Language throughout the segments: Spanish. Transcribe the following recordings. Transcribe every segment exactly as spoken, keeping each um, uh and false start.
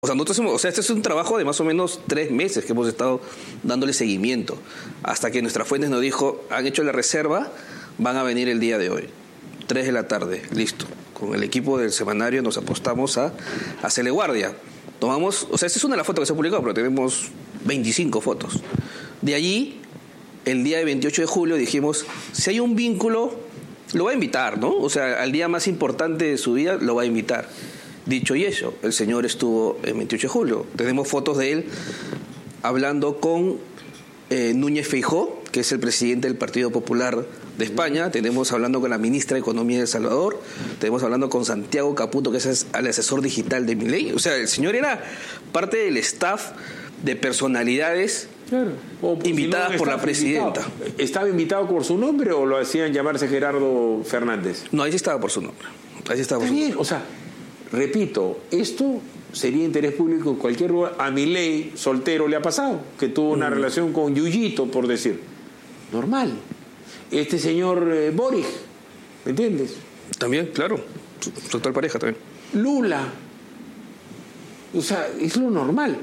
O sea, nosotros hemos, o sea, este es un trabajo de más o menos tres meses que hemos estado dándole seguimiento, hasta que nuestras fuentes nos dijo, han hecho la reserva, van a venir el día de hoy, tres de la tarde, listo. Con el equipo del semanario nos apostamos a, a hacerle guardia. Tomamos, o sea, esta es una de las fotos que se ha publicado, pero tenemos veinticinco fotos. De allí, el día de veintiocho de julio dijimos, si hay un vínculo, lo va a invitar, ¿no? O sea, al día más importante de su vida lo va a invitar. Dicho y hecho, el señor estuvo el veintiocho de julio. Tenemos fotos de él hablando con eh, Núñez Feijóo, que es el presidente del Partido Popular de España. Tenemos hablando con la ministra de Economía de El Salvador. Tenemos hablando con Santiago Caputo, que es el asesor digital de Milei. O sea, el señor era parte del staff de personalidades claro. o, invitadas si no, por la presidenta. Invitado. ¿Estaba invitado por su nombre o lo hacían llamarse Gerardo Fernández? No, ahí sí estaba por su nombre. Ahí sí estaba por Está su bien, nombre. O sea, repito, esto sería interés público en cualquier lugar. A Milei, soltero, le ha pasado, que tuvo una mm. relación con Yuyito, por decir. Normal. Este señor eh, Boric, ¿me entiendes? También, claro. Su actual pareja también. Lula. O sea, es lo normal.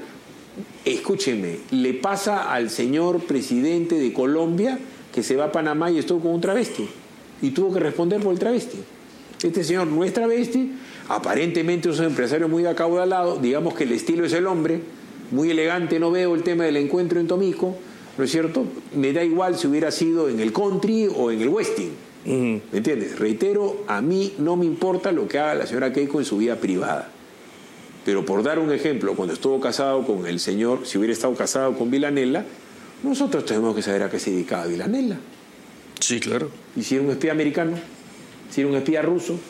Escúcheme, le pasa al señor presidente de Colombia que se va a Panamá y estuvo con un travesti. Y tuvo que responder por el travesti. Este señor no es travesti, aparentemente es un empresario muy acaudalado, digamos que el estilo es el hombre, muy elegante, no veo el tema del encuentro en Tomico, ¿no es cierto? Me da igual si hubiera sido en el country o en el western, uh-huh. ¿me entiendes? Reitero, a mí no me importa lo que haga la señora Keiko en su vida privada, pero por dar un ejemplo, cuando estuvo casado con el señor, si hubiera estado casado con Villanella, nosotros tenemos que saber a qué se dedicaba Villanella. Sí, claro. ¿Y si era un espía americano? ¿Si era un espía ruso?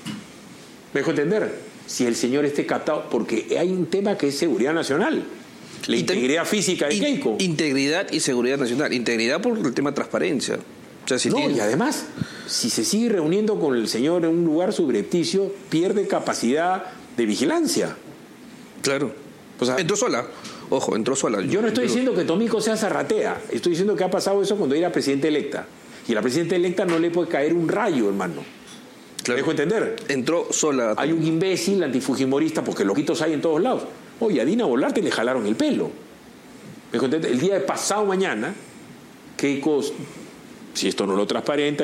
¿Me dejo entender? Si el señor esté captado, porque hay un tema que es seguridad nacional, la Integr- integridad física de in- Keiko. Integridad y seguridad nacional. Integridad por el tema de transparencia. O sea, si no, tiene... y además, si se sigue reuniendo con el señor en un lugar subrepticio, pierde capacidad de vigilancia. Claro. O sea, entró sola. Ojo, entró sola. Yo no estoy entró... diciendo que Tomico sea zarratea. Estoy diciendo que ha pasado eso cuando era presidenta electa. Y a la presidenta electa no le puede caer un rayo, hermano. Claro. ¿Me dejo entender? Entró sola. Hay un imbécil antifujimorista, porque loquitos hay en todos lados. Oye, a Dina Boluarte le jalaron el pelo. ¿Me dejo entender? El día de pasado mañana, Keiko, si esto no lo transparenta,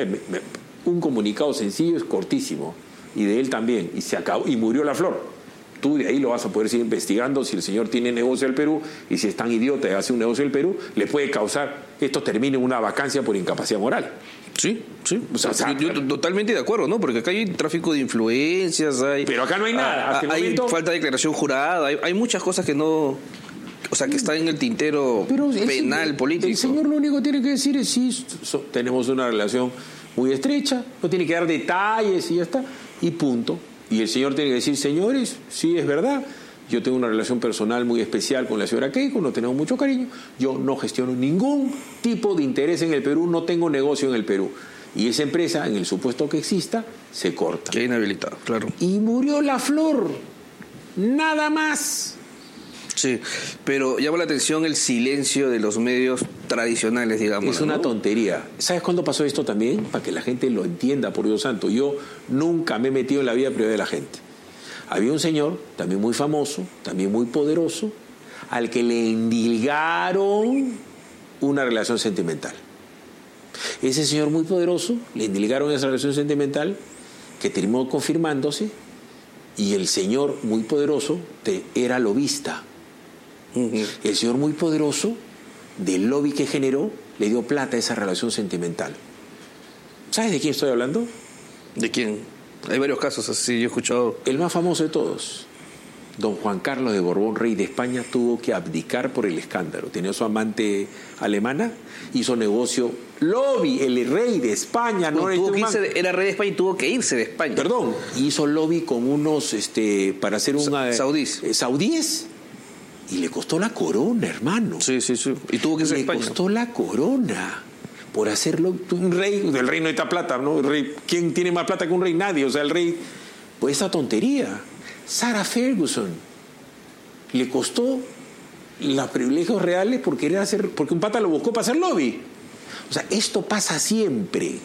un comunicado sencillo es cortísimo. Y de él también. Y se acabó. Y murió la flor. Tú de ahí lo vas a poder seguir investigando si el señor tiene negocio del Perú y si es tan idiota y hace un negocio del Perú, le puede causar que esto termine en una vacancia por incapacidad moral. Sí, sí. O sea, o sea, yo, yo totalmente de acuerdo, ¿no? Porque acá hay tráfico de influencias, hay... Pero acá no hay nada. Hasta hay momento... falta de declaración jurada, hay, hay muchas cosas que no... O sea, que están en el tintero Pero penal, el, político. El señor lo único que tiene que decir es sí, so, tenemos una relación muy estrecha, no tiene que dar detalles y ya está, y punto. Y el señor tiene que decir, señores, sí es verdad, yo tengo una relación personal muy especial con la señora Keiko, nos tenemos mucho cariño, yo no gestiono ningún tipo de interés en el Perú, no tengo negocio en el Perú. Y esa empresa, en el supuesto que exista, se corta. Queda inhabilitado, claro. Y murió la flor, nada más. Sí, pero llama la atención el silencio de los medios tradicionales, digamos. Es una ¿no? tontería. ¿Sabes cuándo pasó esto también? Para que la gente lo entienda, por Dios santo. Yo nunca me he metido en la vida privada de la gente. Había un señor, también muy famoso, también muy poderoso, al que le endilgaron una relación sentimental. Ese señor muy poderoso, le endilgaron esa relación sentimental que terminó confirmándose y el señor muy poderoso te, era lobista. Uh-huh. El señor muy poderoso, del lobby que generó, le dio plata a esa relación sentimental. ¿Sabes de quién estoy hablando? ¿De quién? Hay varios casos así, yo he escuchado. El más famoso de todos, don Juan Carlos de Borbón, rey de España, tuvo que abdicar por el escándalo. Tenía su amante alemana, hizo negocio, lobby, el rey de España. No, no tuvo que irse de, era rey de España y tuvo que irse de España. Perdón, hizo lobby con unos, este, para hacer una... Saudíes. Eh, saudíes. Y le costó la corona, hermano. Sí, sí, sí. Y tuvo que irse a España. Le costó la corona por hacerlo. Un rey, del rey no necesita plata, ¿no? El rey, ¿quién tiene más plata que un rey? Nadie. O sea, el rey, pues esa tontería. Sarah Ferguson le costó los privilegios reales por querer hacer, porque un pata lo buscó para hacer lobby. O sea, esto pasa siempre.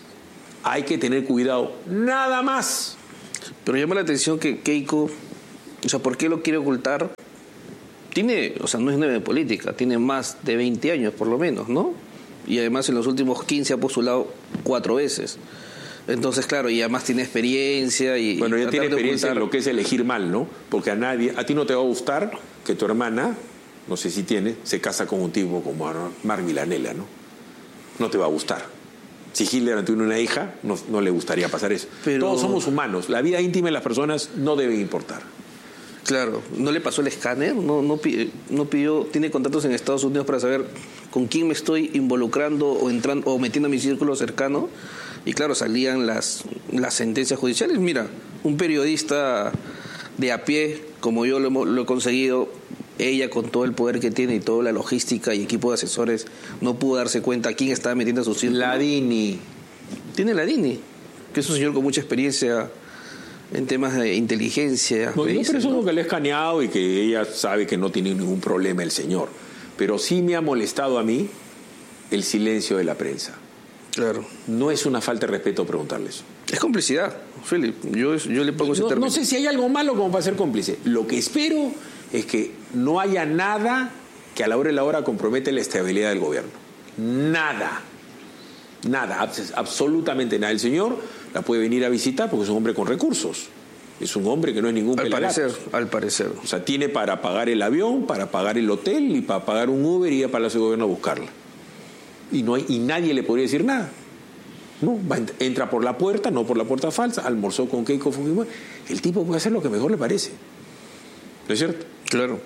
Hay que tener cuidado, nada más. Pero llama la atención que Keiko O sea, ¿por qué lo quiere ocultar? Tiene, o sea, no es nueva en política, tiene más de veinte años por lo menos, ¿no? Y además en los últimos quince ha postulado cuatro veces. Entonces, claro, y además tiene experiencia y... Bueno, y ya tiene experiencia ocultar... en lo que es elegir mal, ¿no? Porque a nadie, a ti no te va a gustar que tu hermana, no sé si tiene, se casa con un tipo como Marc Milanella, ¿no? No te va a gustar. Si Hitler tuviera una hija, no, no le gustaría pasar eso. Pero... Todos somos humanos. La vida íntima de las personas no debe importar. Claro, ¿no le pasó el escáner? No, no, no pidió, tiene contactos en Estados Unidos para saber con quién me estoy involucrando o entrando o metiendo a mi círculo cercano. Y claro, salían las, las sentencias judiciales. Mira, un periodista de a pie, como yo lo, lo he conseguido, ella con todo el poder que tiene y toda la logística y equipo de asesores, no pudo darse cuenta a quién estaba metiendo a su círculo. La Dini. Tiene la Dini, que es un señor con mucha experiencia en temas de inteligencia. No, yo dicen, presumo ¿no? que le he escaneado y que ella sabe que no tiene ningún problema el señor. Pero sí me ha molestado a mí el silencio de la prensa. Claro. No es una falta de respeto preguntarle eso. Es complicidad, Philip. Yo, yo le pongo ese no, término. no sé si hay algo malo como para ser cómplice. Lo que espero es que no haya nada que a la hora de la hora compromete la estabilidad del gobierno. Nada. Nada, abs- absolutamente nada. El señor la puede venir a visitar porque es un hombre con recursos. Es un hombre que no es ningún Al pelagato. parecer, al parecer. O sea, tiene para pagar el avión, para pagar el hotel y para pagar un Uber y ir a Palacio de Gobierno a buscarla. Y, no hay, y nadie le podría decir nada. No, va, entra por la puerta, no por la puerta falsa, almorzó con Keiko Fujimori. El tipo puede hacer lo que mejor le parece. ¿No es cierto? Claro.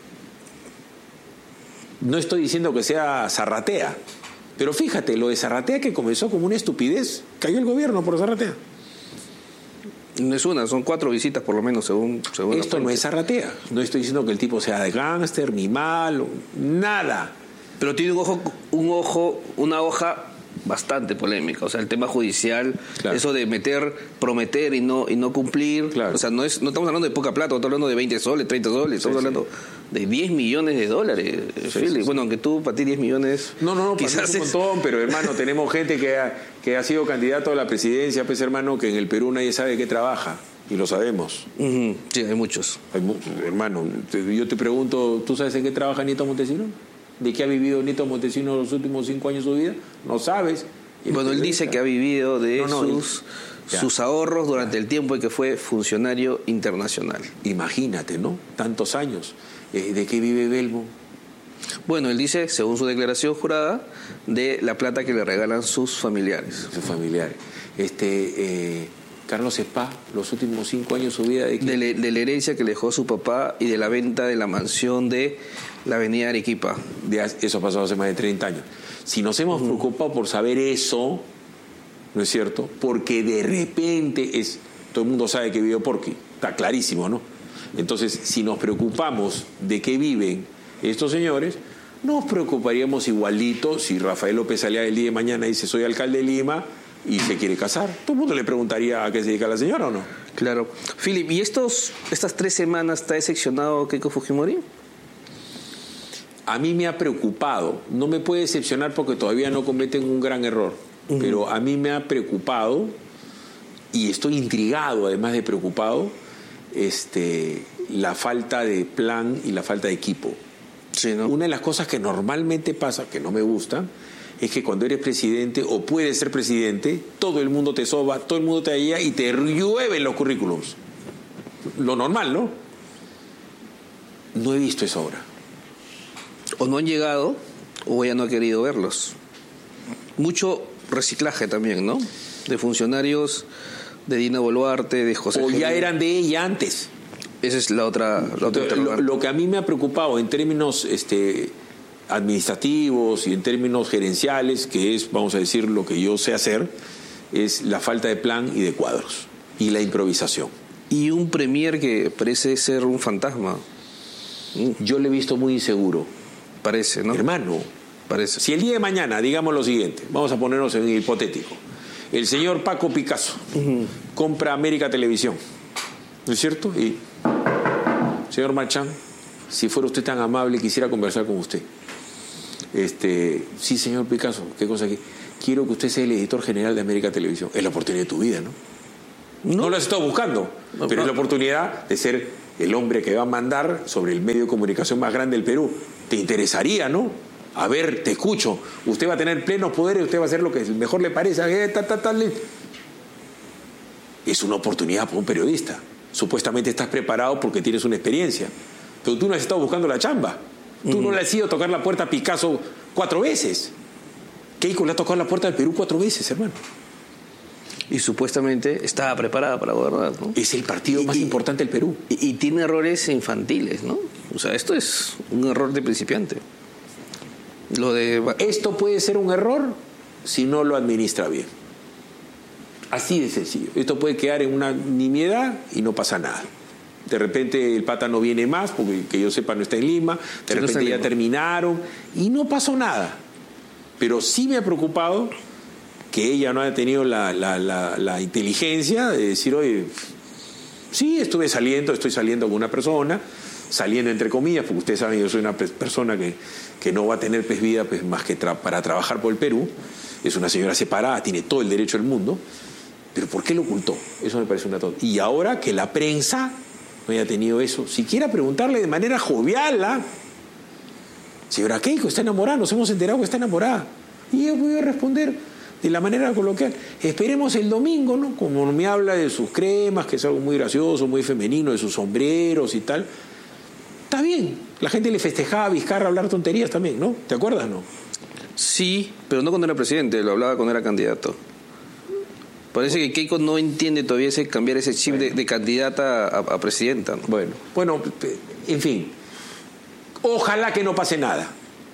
No estoy diciendo que sea Zarratea, pero fíjate, lo de Zarratea que comenzó como una estupidez, cayó el gobierno por Zarratea. No es una, son cuatro visitas por lo menos, según... según Esto no es Zarratea. No estoy diciendo que el tipo sea de gángster, ni malo, nada. Pero tiene un ojo, un ojo, una hoja bastante polémica. O sea, el tema judicial, claro. Eso de meter, prometer y no y no cumplir. Claro. O sea, no es no estamos hablando de poca plata, estamos hablando de veinte soles, treinta soles, estamos sí, hablando sí. de diez millones de dólares. Sí, sí, sí. Bueno, aunque tú, para ti diez millones... No, no, no, quizás es un montón, pero hermano, tenemos gente que ha, que ha sido candidato a la presidencia, pues hermano, que en el Perú nadie sabe de qué trabaja. Y lo sabemos. Uh-huh. Sí, hay muchos. Hay mu- hermano, te, yo te pregunto, ¿tú sabes en qué trabaja Nieto Montesinos? ¿De qué ha vivido Nieto Montesinos los últimos cinco años de su vida? No sabes. Bueno, él dice que ha vivido de no, no, sus, sus ahorros durante el tiempo en que fue funcionario internacional. Imagínate, ¿no? Tantos años. Eh, ¿De qué vive Belmo? Bueno, él dice, según su declaración jurada, de la plata que le regalan sus familiares. Sus familiares. Este, eh, Carlos Espa, los últimos cinco años de su vida... ¿De, de, le, de la herencia que le dejó su papá y de la venta de la mansión de la avenida Arequipa. De, eso ha pasado hace más de treinta años. Si nos hemos uh-huh. preocupado por saber eso, ¿no es cierto? Porque de repente es... Todo el mundo sabe que vive Porqui, está clarísimo, ¿no? Entonces, si nos preocupamos de qué viven estos señores, nos preocuparíamos igualito si Rafael López salía el día de mañana y dice soy alcalde de Lima y se quiere casar. Todo el mundo le preguntaría a qué se dedica la señora o no. Claro. Philip, ¿y estos, estas tres semanas está decepcionado Keiko Fujimori? A mí me ha preocupado, no me puede decepcionar porque todavía no cometen un gran error, uh-huh. pero a mí me ha preocupado y estoy intrigado, además de preocupado, este, la falta de plan y la falta de equipo. Sí, ¿no? Una de las cosas que normalmente pasa, que no me gusta, es que cuando eres presidente o puedes ser presidente, todo el mundo te soba, todo el mundo te guía y te llueven los currículums. Lo normal, ¿no? No he visto eso ahora. O no han llegado o ella no ha querido verlos. Mucho reciclaje también, ¿no? De funcionarios de Dina Boluarte, de José O G. ya eran de ella antes. Esa es la otra, la otra lo, lo que a mí me ha preocupado en términos este, administrativos y en términos gerenciales, que es, vamos a decir, lo que yo sé hacer, es la falta de plan y de cuadros y la improvisación. Y un premier que parece ser un fantasma. Yo le he visto muy inseguro. Parece, ¿no? Hermano, parece. Si el día de mañana, digamos lo siguiente, vamos a ponernos en hipotético, el señor Paco Picasso uh-huh. compra América Televisión, ¿no es cierto? Y, señor Marchán, si fuera usted tan amable, quisiera conversar con usted. Este, sí, señor Picasso, ¿qué cosa que quiero que usted sea el editor general de América Televisión? Es la oportunidad de tu vida, ¿no? No, no lo has estado buscando, no, pero no. Es la oportunidad de ser el hombre que va a mandar sobre el medio de comunicación más grande del Perú. Te interesaría, ¿no? A ver, te escucho. Usted va a tener plenos poderes, usted va a hacer lo que mejor le parezca. Eh, ta, ta, ta, le... Es una oportunidad para un periodista. Supuestamente estás preparado porque tienes una experiencia. Pero tú no has estado buscando la chamba. Tú uh-huh. no le has ido a tocar la puerta a Picasso cuatro veces. Keiko le ha tocado la puerta del Perú cuatro veces, hermano. Y supuestamente estaba preparada para gobernar, ¿no? Es el partido y, más y, importante del Perú. Y, y tiene errores infantiles, ¿no? O sea, esto es un error de principiante. Lo de... Esto puede ser un error si no lo administra bien. Así de sencillo. Esto puede quedar en una nimiedad y no pasa nada. De repente el pata no viene más, porque que yo sepa no está en Lima. De sí, repente no ya terminaron y no pasó nada. Pero sí me ha preocupado que ella no haya tenido la, la, la, la inteligencia de decir, oye, sí, estuve saliendo, estoy saliendo con una persona, saliendo entre comillas, porque ustedes saben, yo soy una persona que, que no va a tener pues, vida pues, más que tra- para trabajar por el Perú. Es una señora separada, tiene todo el derecho del mundo. Pero ¿por qué lo ocultó? Eso me parece una tonta. Y ahora que la prensa no haya tenido eso, siquiera preguntarle de manera jovial, ¿ah? Señora Keiko, está enamorada, nos hemos enterado que está enamorada. Y yo voy a responder de la manera coloquial. Esperemos el domingo, ¿no? Como me habla de sus cremas, que es algo muy gracioso, muy femenino, de sus sombreros y tal. Está bien. La gente le festejaba a Vizcarra hablar tonterías también, ¿no? ¿Te acuerdas, no? Sí, pero no cuando era presidente, lo hablaba cuando era candidato. Parece que Keiko no entiende todavía ese cambiar ese chip de, de candidata a, a presidenta, ¿no? Bueno, bueno, en fin. Ojalá que no pase nada.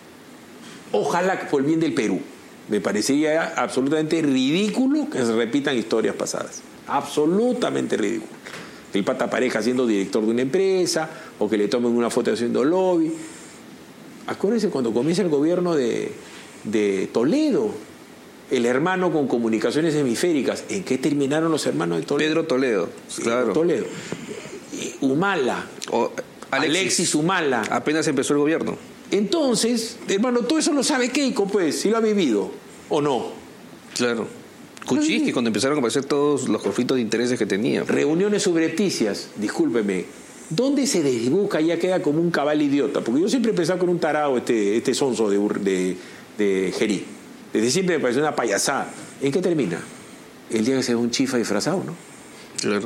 Ojalá que por el bien del Perú. Me parecería absolutamente ridículo que se repitan historias pasadas. Absolutamente ridículo. Que el pata aparezca siendo director de una empresa o que le tomen una foto haciendo lobby. Acuérdense cuando comienza el gobierno de, de Toledo, el hermano con comunicaciones hemisféricas. ¿En qué terminaron los hermanos de Toledo? Pedro Toledo, claro. Toledo. Humala. O, Alexis, Alexis Humala. Apenas empezó el gobierno. Entonces, hermano, todo eso lo sabe Keiko, pues, si lo ha vivido, ¿o no? Claro. Kuczynski, cuando empezaron a aparecer todos los conflictos de intereses que tenía. Reuniones subrepticias, discúlpeme. ¿Dónde se desdibuja y ya queda como un cabal idiota? Porque yo siempre he pensado con un tarado este, este sonso de, de, de Gerí. Desde siempre me pareció una payasada. ¿En qué termina? El día que se ve un chifa disfrazado, ¿no? Claro.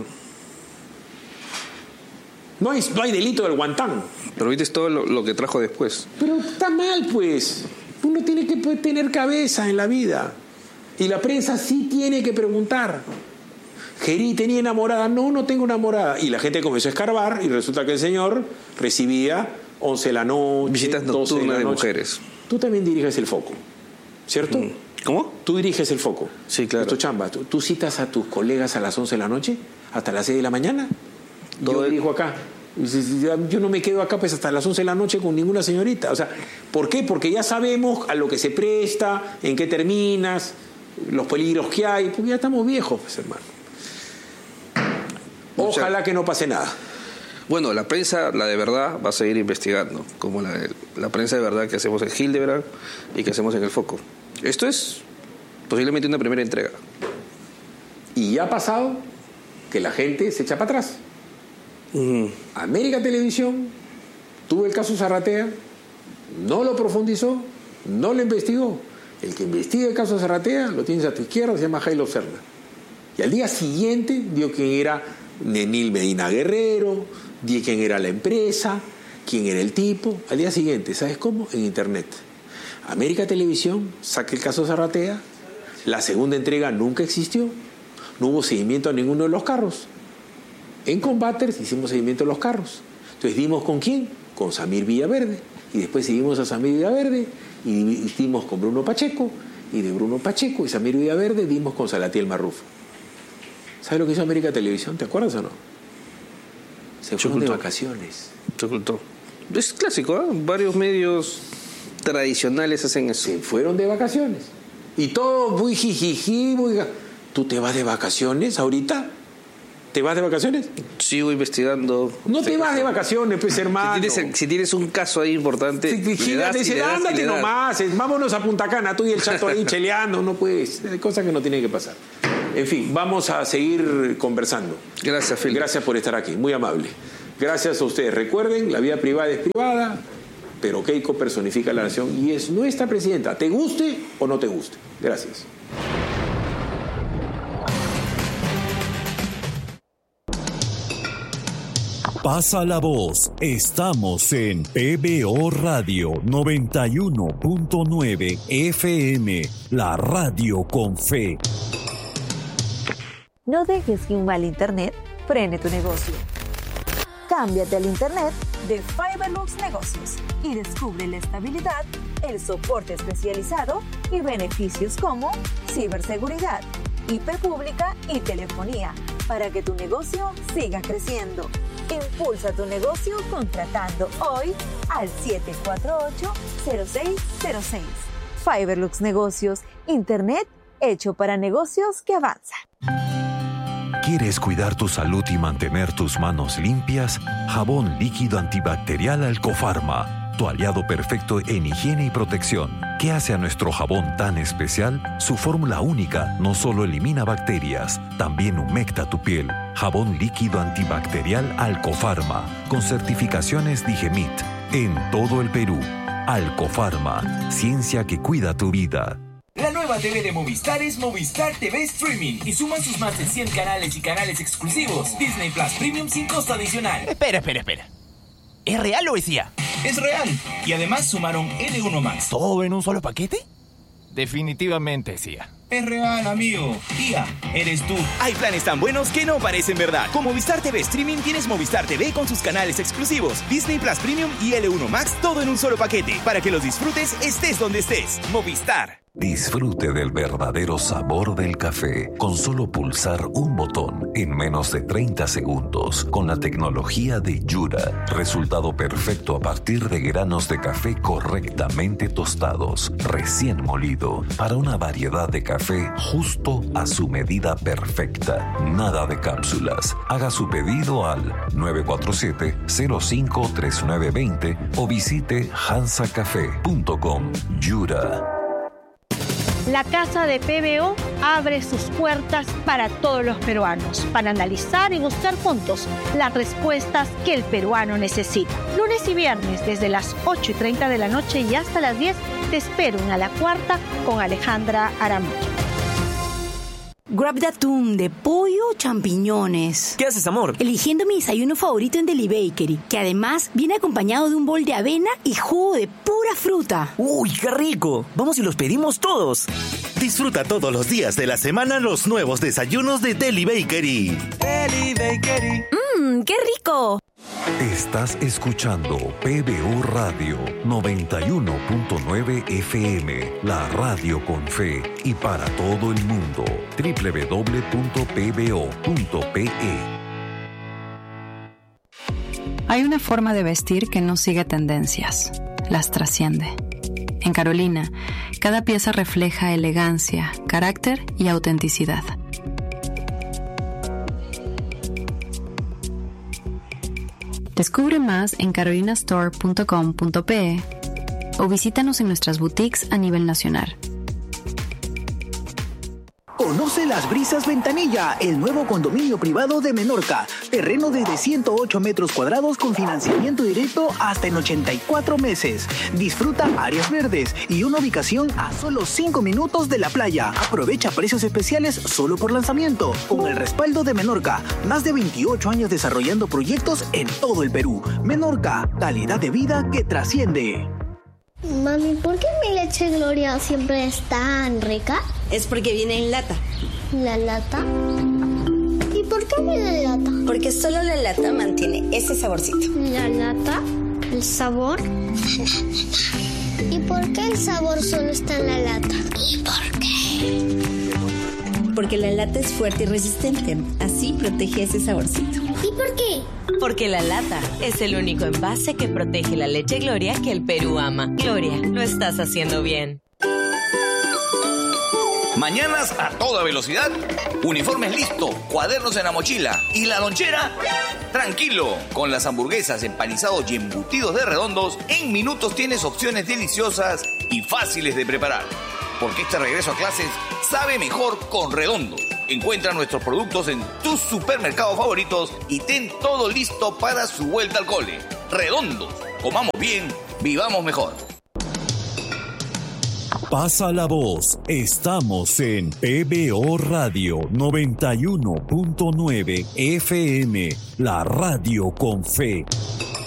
No hay, no hay delito del guantán. Pero viste todo lo, lo que trajo después. Pero está mal, pues. Uno tiene que tener cabeza en la vida. Y la prensa sí tiene que preguntar. Gerí, ¿tenía enamorada? No, no tengo enamorada. Y la gente comenzó a escarbar y resulta que el señor recibía once de la noche, visitas nocturnas de, de mujeres. Tú también diriges el foco, ¿cierto? ¿Cómo? Tú diriges el foco. Sí, claro. Es tu chamba. ¿Tú, ¿Tú citas a tus colegas a las once de la noche? ¿Hasta las seis de la mañana? Todo yo dirijo acá. Yo no me quedo acá pues hasta las once de la noche con ninguna señorita. O sea, ¿por qué? Porque ya sabemos a lo que se presta, en qué terminas, los peligros que hay, porque ya estamos viejos, pues, hermano. Ojalá o sea, que no pase nada. Bueno, la prensa, la de verdad, va a seguir investigando, como la, de, la prensa de verdad que hacemos en Hildebrand y que hacemos en El Foco. Esto es posiblemente una primera entrega. Y ya ha pasado que la gente se echa para atrás. Uh-huh. América Televisión tuvo el caso Zarratea, no lo profundizó, no lo investigó. El que investiga el caso Zarratea lo tienes a tu izquierda, se llama Jailo Serna. Y al día siguiente dio quién era Nenil Medina Guerrero, dio quién era la empresa, quién era el tipo. Al día siguiente, ¿sabes cómo? En internet. América Televisión saca el caso Zarratea, la segunda entrega nunca existió, no hubo seguimiento a ninguno de los carros. En Combaters hicimos seguimiento a los carros. Entonces dimos con quién, con Samir Villaverde, y después seguimos a Samir Villaverde y dimos con Bruno Pacheco, y de Bruno Pacheco y Samir Villaverde dimos con Salatiel Marrufo. ¿Sabes lo que hizo América Televisión? ¿Te acuerdas o no? Se fueron de vacaciones. Se ocultó. Es clásico, ¿eh? Varios medios tradicionales hacen eso. Se fueron de vacaciones. Y todo muy jijiji, muy... ¿Tú te vas de vacaciones ahorita? ¿Te vas de vacaciones? Sigo investigando. No te vas de vacaciones, pues, hermano. Si tienes, si tienes un caso ahí importante, si, le das, te dice, ándate nomás, vámonos a Punta Cana, tú y el chato ahí cheleando, no puedes, cosas que no tienen que pasar. En fin, vamos a seguir conversando. Gracias, Phil. Gracias por estar aquí, muy amable. Gracias a ustedes. Recuerden, la vida privada es privada, pero Keiko personifica a la nación y es nuestra presidenta, te guste o no te guste. Gracias. Pasa la voz. Estamos en P B O Radio noventa y uno punto nueve F M, la radio con fe. No dejes que un mal internet frene tu negocio. Cámbiate al internet de Fiberlux Negocios y descubre la estabilidad, el soporte especializado y beneficios como ciberseguridad, I P pública y telefonía para que tu negocio siga creciendo. Impulsa tu negocio contratando hoy al siete cuatro ocho, cero seis cero seis. Fiberlux Negocios, internet hecho para negocios que avanzan. ¿Quieres cuidar tu salud y mantener tus manos limpias? Jabón líquido antibacterial Alcofarma, tu aliado perfecto en higiene y protección. ¿Qué hace a nuestro jabón tan especial? Su fórmula única no solo elimina bacterias, también humecta tu piel. Jabón líquido antibacterial Alcofarma, con certificaciones Digemit, en todo el Perú. Alcofarma, ciencia que cuida tu vida. La nueva T V de Movistar es Movistar T V Streaming y suman sus más de cien canales y canales exclusivos. Disney Plus Premium sin costo adicional. Espera, espera, espera. ¿Es real o es I A? Es real. Y además sumaron L uno Max. ¿Todo en un solo paquete? Definitivamente es I A. Es real, amigo. I A, eres tú. Hay planes tan buenos que no parecen verdad. Con Movistar T V Streaming tienes Movistar T V con sus canales exclusivos, Disney Plus Premium y L uno Max, todo en un solo paquete, para que los disfrutes estés donde estés. Movistar. Disfrute del verdadero sabor del café con solo pulsar un botón en menos de treinta segundos con la tecnología de Yura. Resultado perfecto a partir de granos de café correctamente tostados, recién molido, para una variedad de café justo a su medida perfecta. Nada de cápsulas. Haga su pedido al nueve cuatro siete, cero cinco tres nueve dos cero o visite hansa café punto com. Yura. La Casa de P B O abre sus puertas para todos los peruanos, para analizar y buscar juntos las respuestas que el peruano necesita. Lunes y viernes, desde las ocho y treinta de la noche y hasta las diez, te espero en A la Cuarta con Alejandra Aramayo. Grab de atún, de pollo o champiñones. ¿Qué haces, amor? Eligiendo mi desayuno favorito en Deli Bakery, que además viene acompañado de un bol de avena y jugo de pura fruta. ¡Uy, qué rico! Vamos y los pedimos todos. Disfruta todos los días de la semana los nuevos desayunos de Deli Bakery. Deli Bakery. ¡Mmm, qué rico! Estás escuchando P B O Radio noventa y uno punto nueve F M, la radio con fe y para todo el mundo. doble u doble u doble u punto p b o punto p e. Hay una forma de vestir que no sigue tendencias, las trasciende. En Carolina, cada pieza refleja elegancia, carácter y autenticidad. Descubre más en carolina store punto com punto p e o visítanos en nuestras boutiques a nivel nacional. Conoce Las Brisas Ventanilla, el nuevo condominio privado de Menorca. Terreno desde ciento ocho metros cuadrados con financiamiento directo hasta en ochenta y cuatro meses. Disfruta áreas verdes y una ubicación a solo cinco minutos de la playa. Aprovecha precios especiales solo por lanzamiento. Con el respaldo de Menorca, más de veintiocho años desarrollando proyectos en todo el Perú. Menorca, calidad de vida que trasciende. Mami, ¿por qué mi leche Gloria siempre es tan rica? Es porque viene en lata. ¿La lata? ¿Y por qué viene en lata? Porque solo la lata mantiene ese saborcito. ¿La lata? ¿El sabor? ¿Y por qué el sabor solo está en la lata? ¿Y por qué? Porque la lata es fuerte y resistente. Así protege ese saborcito. ¿Y por qué? Porque la lata es el único envase que protege la leche Gloria que el Perú ama. Gloria, lo estás haciendo bien. Mañanas a toda velocidad, uniformes listo, cuadernos en la mochila y la lonchera, tranquilo. Con las hamburguesas, empanizados y embutidos de Redondos, en minutos tienes opciones deliciosas y fáciles de preparar. Porque este regreso a clases sabe mejor con Redondos. Encuentra nuestros productos en tus supermercados favoritos y ten todo listo para su vuelta al cole. Redondos, comamos bien, vivamos mejor. Pasa la voz, estamos en P B O Radio noventa y uno punto nueve F M, la radio con fe.